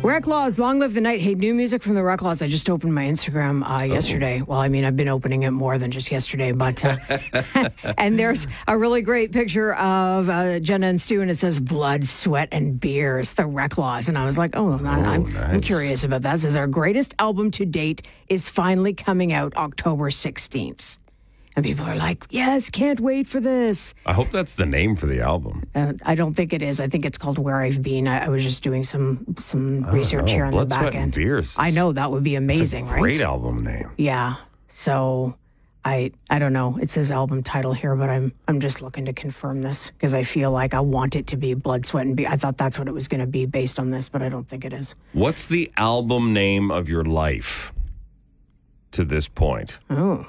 Reclaws, Long Live the Night. Hey, new music from the Reclaws. I just opened my Instagram yesterday. Well, I mean, I've been opening it more than just yesterday, but and there's a really great picture of Jenna and Stu, and it says blood, sweat, and beers, the Reclaws. And I was like, I'm curious about that. It says our greatest album to date is finally coming out October 16th. And people are like, yes, can't wait for this. I hope that's the name for the album. I don't think it is. I think it's called Where I've Been. I was just doing some research here on Blood, the back Sweat, and end. Beers. I know, that would be amazing, It's a great album name. Yeah. So I don't know. It says album title here, but I'm just looking to confirm this because I feel like I want it to be Blood, Sweat, and Beers. I thought that's what it was going to be based on this, but I don't think it is. What's the album name of your life to this point? Oh.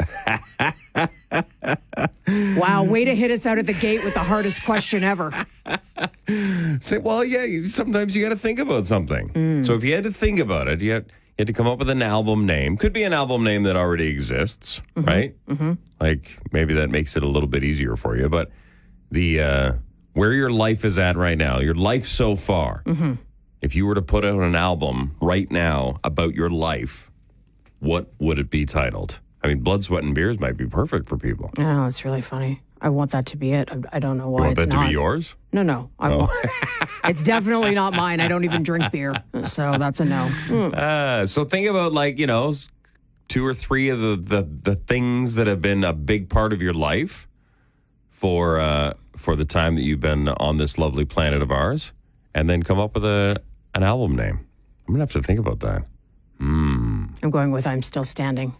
Wow, way to hit us out of the gate with the hardest question ever. Well, yeah, sometimes you got to think about something. So if you had to think about it, you had to come up with an album name. Could be an album name that already exists, right? Mm-hmm. Like maybe that makes it a little bit easier for you. But the where your life is at right now, your life so far, if you were to put out an album right now about your life, what would it be titled? I mean, Blood, Sweat, and Beers might be perfect for people. Oh, it's really funny. I want that to be it. I don't know why You want it's that not. to be yours? No. I won't. It's definitely not mine. I don't even drink beer. So that's a no. So think about 2 or 3 of the things that have been a big part of your life for the time that you've been on this lovely planet of ours, and then come up with an album name. I'm gonna have to think about that. I'm going with I'm Still Standing.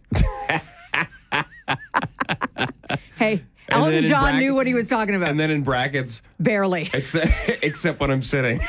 Hey, Elton John knew what he was talking about. And then in brackets, barely. Except when I'm sitting.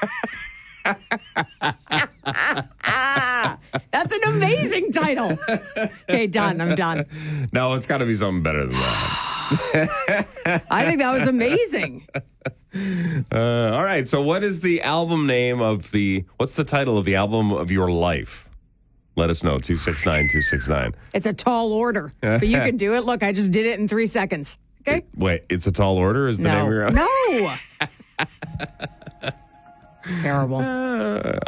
That's an amazing title. Okay, done. I'm done. No, it's got to be something better than that. I think that was amazing. All right. So what is the album name what's the title of the album of your life? Let us know, 269-269. It's a tall order, but you can do it. Look, I just did it in 3 seconds. Okay? Wait, it's a tall order is the name of your album? No. Terrible.